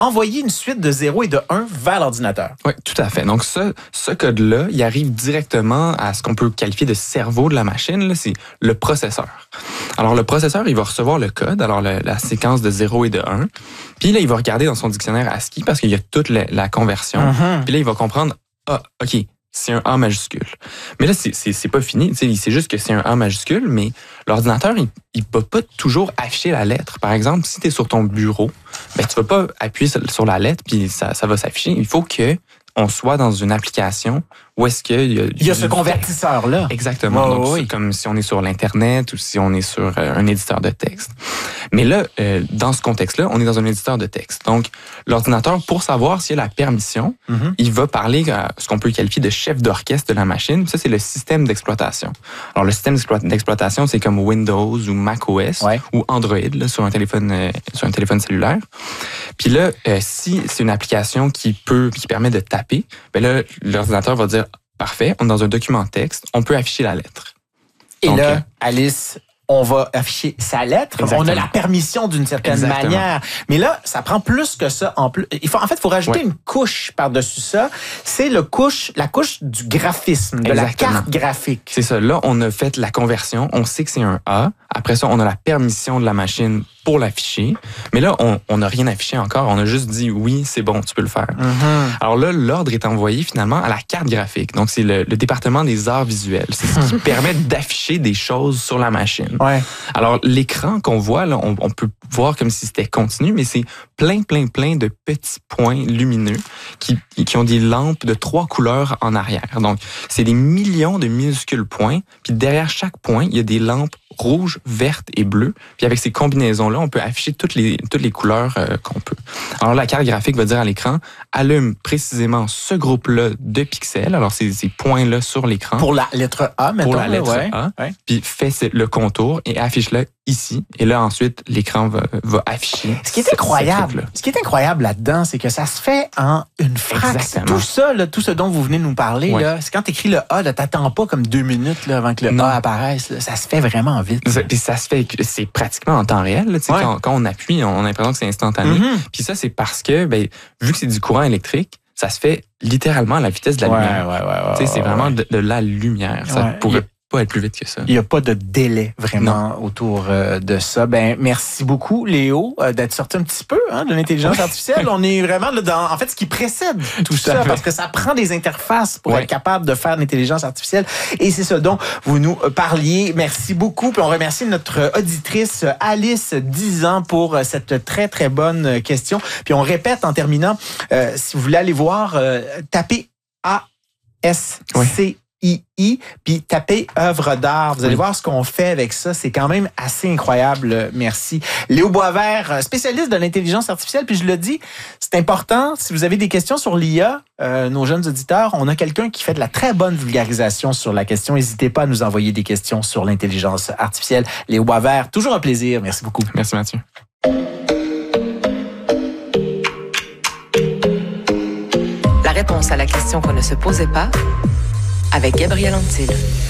envoyer une suite de 0 et de 1 vers l'ordinateur. Oui, tout à fait. Donc, ce code-là, il arrive directement à ce qu'on peut qualifier de cerveau de la machine, là, c'est le processeur. Alors, le processeur, il va recevoir le code, alors la séquence de 0 et de 1, puis là, il va regarder dans son dictionnaire ASCII parce qu'il y a toute la conversion, puis là, il va comprendre, OK, c'est un A majuscule. Mais là, c'est pas fini. C'est juste que c'est un A majuscule, mais l'ordinateur, il peut pas toujours afficher la lettre. Par exemple, si tu es sur ton bureau, ben, tu vas pas appuyer sur la lettre puis ça va s'afficher. Il faut que on soit dans une application où est-ce qu'il y a ce convertisseur-là. Exactement. Donc, c'est comme si on est sur l'Internet ou si on est sur un éditeur de texte. Mais là, dans ce contexte-là, on est dans un éditeur de texte. Donc, l'ordinateur, pour savoir s'il y a la permission, il va parler à ce qu'on peut qualifier de chef d'orchestre de la machine. Ça, c'est le système d'exploitation. Alors, le système d'exploitation, c'est comme Windows ou macOS ou Android là, sur un téléphone cellulaire. Puis là, si c'est une application qui permet de taper, ben là, l'ordinateur va dire parfait, on est dans un document texte, on peut afficher la lettre. Et donc, là, Alice, on va afficher sa lettre. Exactement. On a la permission d'une certaine manière. Mais là, ça prend plus que ça. En fait, il faut rajouter une couche par-dessus ça. C'est la couche du graphisme, de la carte graphique. C'est ça. Là, on a fait la conversion. On sait que c'est un A. Après ça, on a la permission de la machine pour l'afficher. Mais là, on n'a rien affiché encore. On a juste dit oui, c'est bon, tu peux le faire. Alors là, l'ordre est envoyé finalement à la carte graphique. Donc, c'est le département des arts visuels. C'est ce qui permet d'afficher des choses sur la machine. Ouais. Alors, l'écran qu'on voit, là, on peut voir comme si c'était continu, mais c'est plein de petits points lumineux qui ont des lampes de 3 couleurs en arrière. Donc, c'est des millions de minuscules points. Puis derrière chaque point, il y a des lampes rouges, vertes et bleues. Puis avec ces combinaisons-là, on peut afficher toutes les couleurs qu'on peut. Alors, la carte graphique va dire à l'écran, allume précisément ce groupe-là de pixels. Alors, ces points-là sur l'écran. Pour la lettre A, mettons. Pour la lettre A. Ouais. Puis fais le contour et affiche-le ici. Et là, ensuite, l'écran va afficher. Ce qui est incroyable là-dedans, c'est que ça se fait en une fraction. Tout ça, là, tout ce dont vous venez de nous parler, là, c'est quand tu écris le A, tu n'attends pas comme 2 minutes là, avant que le A apparaisse. Là. Ça se fait vraiment vite. Puis ça se fait, c'est pratiquement en temps réel. Là, quand on appuie, on a l'impression que c'est instantané. Puis ça, c'est parce que, vu que c'est du courant électrique, ça se fait littéralement à la vitesse de la lumière. C'est vraiment de la lumière. Ça pourrait pas être plus vite que ça. Il n'y a pas de délai vraiment autour de ça. Ben, merci beaucoup, Léo, d'être sorti un petit peu de l'intelligence artificielle. On est vraiment là dans, en fait, ce qui précède tout ça, parce que ça prend des interfaces pour être capable de faire de l'intelligence artificielle. Et c'est ce dont vous nous parliez. Merci beaucoup. Puis on remercie notre auditrice Alice, 10 ans, pour cette très, très bonne question. Puis on répète en terminant, si vous voulez aller voir, tapez ASCII, puis tapez œuvre d'art. Vous allez voir ce qu'on fait avec ça. C'est quand même assez incroyable. Merci. Léo Boisvert, spécialiste de l'intelligence artificielle. Puis je le dis, c'est important. Si vous avez des questions sur l'IA, nos jeunes auditeurs, on a quelqu'un qui fait de la très bonne vulgarisation sur la question. N'hésitez pas à nous envoyer des questions sur l'intelligence artificielle. Léo Boisvert, toujours un plaisir. Merci beaucoup. Merci Mathieu. La réponse à la question qu'on ne se posait pas, avec Gabriel Antil.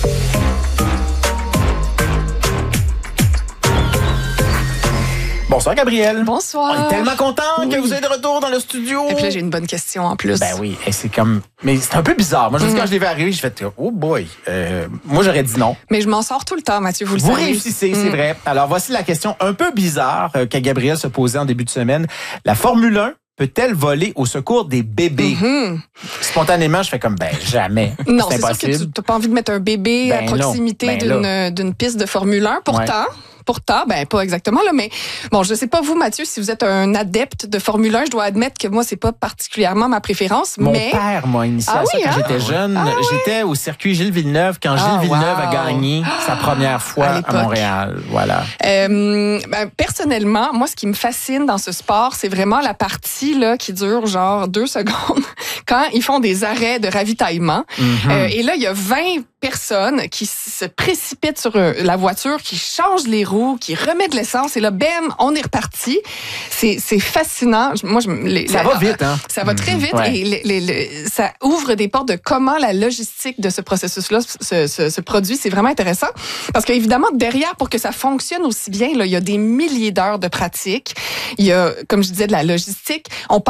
Bonsoir, Gabriel. Bonsoir. On est tellement content que vous êtes de retour dans le studio. Et puis là, j'ai une bonne question en plus. Ben oui, et c'est comme... Mais c'est un peu bizarre. Moi, juste quand je l'ai vu arriver, j'ai fait « Oh boy! » Moi, j'aurais dit non. Mais je m'en sors tout le temps, Mathieu, vous le savez. Vous réussissez, c'est vrai. Alors, voici la question un peu bizarre que Gabriel se posait en début de semaine. La Formule 1 peut-elle voler au secours des bébés? Spontanément, je fais comme, jamais. Non, c'est sûr que tu n'as pas envie de mettre un bébé à proximité d'une piste de Formule 1. Pourtant, pas exactement, là, mais bon, je sais pas vous, Mathieu, si vous êtes un adepte de Formule 1, je dois admettre que moi, c'est pas particulièrement ma préférence. Mon père m'a initié à ça quand j'étais jeune. J'étais au circuit Gilles Villeneuve quand Gilles Villeneuve a gagné sa première fois à Montréal. Voilà. Personnellement, moi, ce qui me fascine dans ce sport, c'est vraiment la partie là qui dure genre 2 secondes quand ils font des arrêts de ravitaillement. Et là, il y a 20 personnes qui se précipitent sur la voiture, qui changent les roues, qui remettent de l'essence, et là, bam, on est reparti. C'est fascinant. Moi, ça va vite, hein? Ça va très vite, et ça ouvre des portes de comment la logistique de ce processus-là se produit. C'est vraiment intéressant, parce qu'évidemment, derrière, pour que ça fonctionne aussi bien, là, il y a des milliers d'heures de pratique. Il y a, comme je disais, de la logistique. On